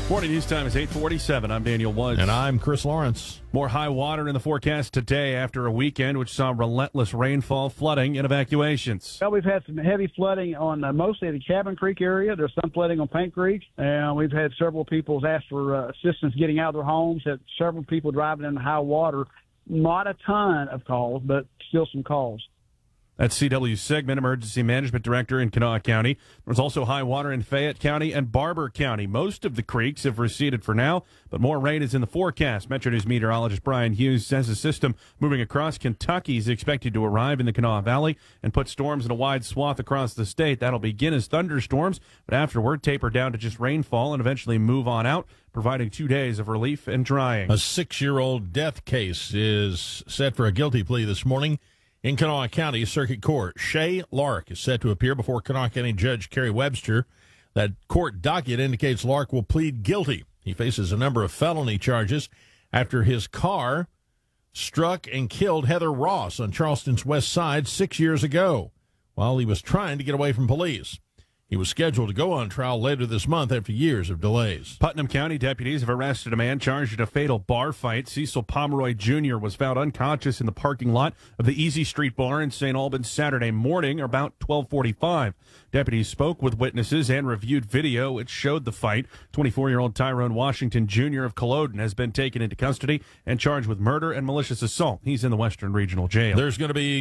Morning news time is 8:47. I'm Daniel Woods. And I'm Chris Lawrence. More high water in the forecast today after a weekend which saw relentless rainfall, flooding, and evacuations. Well, we've had some heavy flooding on mostly the Cabin Creek area. There's some flooding on Paint Creek. And we've had several people ask for assistance getting out of their homes. Had several people driving in high water. Not a ton of calls, but still some calls. That's C.W. Sigmund, Emergency Management Director in Kanawha County. There's also high water in Fayette County and Barber County. Most of the creeks have receded for now, but more rain is in the forecast. Metro News meteorologist Brian Hughes says a system moving across Kentucky is expected to arrive in the Kanawha Valley and put storms in a wide swath across the state. That'll begin as thunderstorms, but afterward taper down to just rainfall and eventually move on out, providing 2 days of relief and drying. A 6-year-old death case is set for a guilty plea this morning in Kanawha County Circuit Court. Shay Lark is set to appear before Kanawha County Judge Kerry Webster. That court docket indicates Lark will plead guilty. He faces a number of felony charges after his car struck and killed Heather Ross on Charleston's west side 6 years ago while he was trying to get away from police. He was scheduled to go on trial later this month after years of delays. Putnam County deputies have arrested a man charged in a fatal bar fight. Cecil Pomeroy Jr. was found unconscious in the parking lot of the Easy Street Bar in St. Albans Saturday morning about 12:45. Deputies spoke with witnesses and reviewed video which showed the fight. 24-year-old Tyrone Washington Jr. of Culloden has been taken into custody and charged with murder and malicious assault. He's in the Western Regional Jail. There's going to be